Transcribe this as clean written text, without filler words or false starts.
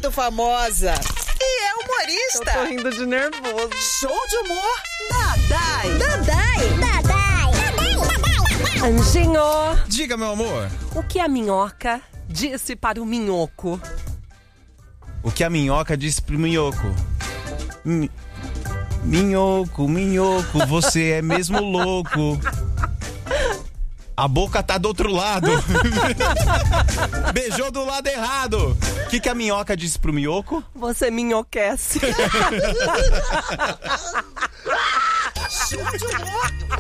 muito famosa. E é humorista. Eu tô rindo de nervoso. Show de humor Dadai. Anjinho, Diga, meu amor. o que a minhoca disse para o minhoco? O que a minhoca disse pro minhoco? Minhoco, você é mesmo louco. A boca tá do outro lado. Beijou do lado errado. O que a minhoca disse pro minhoco? Você minhoquece. Show de humor